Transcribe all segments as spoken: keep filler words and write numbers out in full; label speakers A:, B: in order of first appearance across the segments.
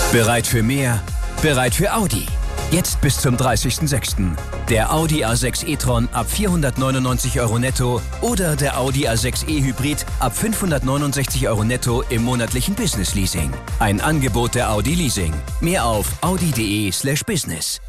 A: Bereit für mehr? Bereit für Audi. Jetzt bis zum dreißigsten sechsten Der Audi A sechs e-tron ab vierhundertneunundneunzig Euro netto oder der Audi A sechs e-Hybrid ab fünfhundertneunundsechzig Euro netto im monatlichen Business-Leasing. Ein Angebot der Audi Leasing. Mehr auf audi.de slash business.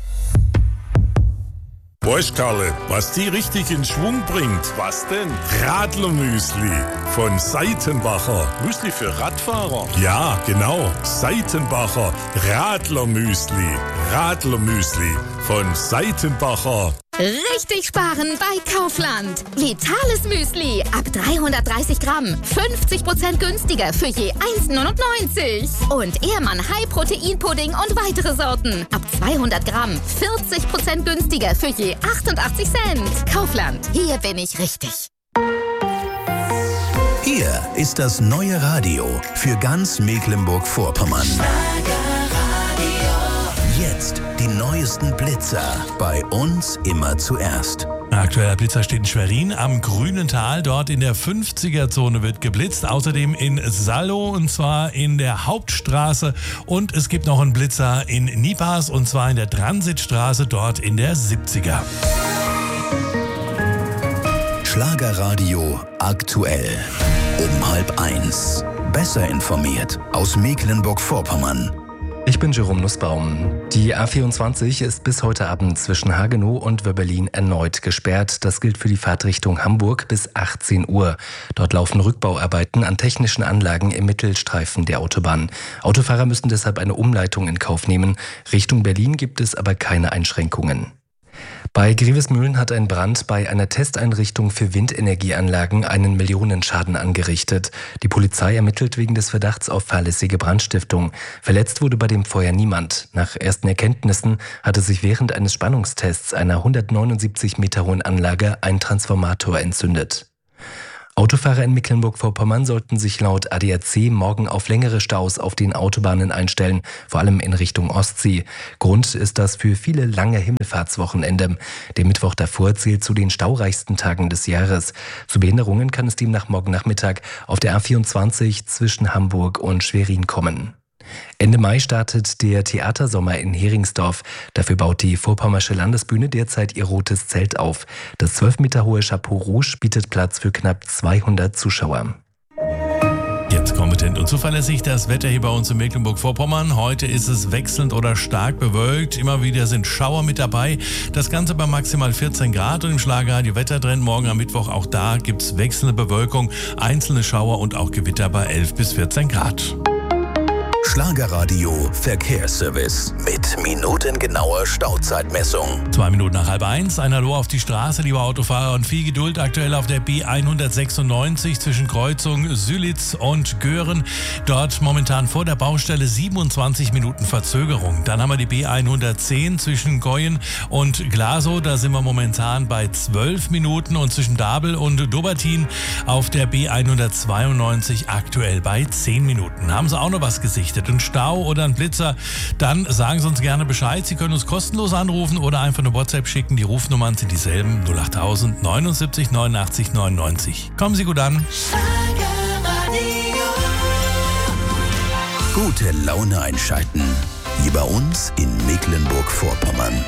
B: Weißt Karle, was die richtig in Schwung bringt? Was denn? Radlermüsli von Seitenbacher. Müsli für Radfahrer? Ja, genau. Seitenbacher Radlermüsli. Radlermüsli von Seitenbacher.
C: Richtig sparen bei Kaufland. Vitales Müsli ab dreihundertdreißig Gramm. fünfzig Prozent günstiger für je eins neunundneunzig. Und Ehrmann High Protein Pudding und weitere Sorten. Ab zweihundert Gramm. vierzig Prozent günstiger für je achtundachtzig Cent. Kaufland. Hier bin ich richtig.
D: Hier ist das neue Radio für ganz Mecklenburg-Vorpommern. Jetzt die neuesten Blitzer. Bei uns immer zuerst.
E: Aktueller Blitzer steht in Schwerin am Grünen Tal. Dort in der fünfziger-Zone wird geblitzt. Außerdem in Sallow und zwar in der Hauptstraße. Und es gibt noch einen Blitzer in Nipas und zwar in der Transitstraße dort in der siebziger.
D: Schlagerradio aktuell. Um halb eins. Besser informiert aus Mecklenburg-Vorpommern.
F: Ich bin Jerome Nussbaum. Die A vierundzwanzig ist bis heute Abend zwischen Hagenow und Wöberlin erneut gesperrt. Das gilt für die Fahrtrichtung Hamburg bis achtzehn Uhr. Dort laufen Rückbauarbeiten an technischen Anlagen im Mittelstreifen der Autobahn. Autofahrer müssen deshalb eine Umleitung in Kauf nehmen. Richtung Berlin gibt es aber keine Einschränkungen. Bei Grevesmühlen hat ein Brand bei einer Testeinrichtung für Windenergieanlagen einen Millionenschaden angerichtet. Die Polizei ermittelt wegen des Verdachts auf fahrlässige Brandstiftung. Verletzt wurde bei dem Feuer niemand. Nach ersten Erkenntnissen hatte sich während eines Spannungstests einer hundertneunundsiebzig Meter hohen Anlage ein Transformator entzündet. Autofahrer in Mecklenburg-Vorpommern sollten sich laut A D A C morgen auf längere Staus auf den Autobahnen einstellen, vor allem in Richtung Ostsee. Grund ist das für viele lange Himmelfahrtswochenende. Der Mittwoch davor zählt zu den staureichsten Tagen des Jahres. Zu Behinderungen kann es demnach morgen Nachmittag auf der A vierundzwanzig zwischen Hamburg und Schwerin kommen. Ende Mai startet der Theatersommer in Heringsdorf. Dafür baut die Vorpommersche Landesbühne derzeit ihr rotes Zelt auf. Das zwölf Meter hohe Chapeau Rouge bietet Platz für knapp zweihundert Zuschauer.
E: Jetzt kompetent und zuverlässig das Wetter hier bei uns in Mecklenburg-Vorpommern. Heute ist es wechselnd oder stark bewölkt. Immer wieder sind Schauer mit dabei. Das Ganze bei maximal vierzehn Grad und im Schlagerradio Wettertrend morgen am Mittwoch. Auch da gibt es wechselnde Bewölkung, einzelne Schauer und auch Gewitter bei elf bis vierzehn Grad.
D: Schlagerradio Verkehrsservice mit minutengenauer Stauzeitmessung.
E: Zwei Minuten nach halb eins. Ein Hallo auf die Straße, liebe Autofahrer, und viel Geduld aktuell auf der B hundertsechsundneunzig zwischen Kreuzung Sülitz und Göhren. Dort momentan vor der Baustelle siebenundzwanzig Minuten Verzögerung. Dann haben wir die B hundertzehn zwischen Goyen und Glasow. Da sind wir momentan bei zwölf Minuten und zwischen Dabel und Dobertin auf der B hundertzweiundneunzig aktuell bei zehn Minuten. Haben Sie auch noch was gesichtet? Ein Stau oder ein Blitzer, dann sagen Sie uns gerne Bescheid. Sie können uns kostenlos anrufen oder einfach eine WhatsApp schicken. Die Rufnummern sind dieselben: null achttausend neunundsiebzig neunundachtzig neunundneunzig. Kommen Sie gut an.
D: Gute Laune einschalten. Hier bei uns in Mecklenburg-Vorpommern.